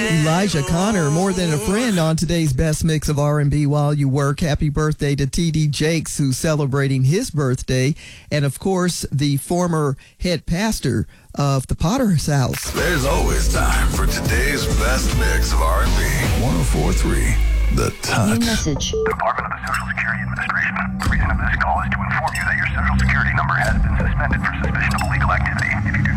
Elijah Connor, More Than a Friend, on today's best mix of R&B while you work. Happy birthday to T.D. Jakes, who's celebrating his birthday. And, of course, the former head pastor of the Potter's House. There's always time for today's best mix of R&B. 104.3 The Touch. New message. Department of the Social Security Administration. The reason of this call is to inform you that your Social Security number has been suspended for suspicion of illegal activity.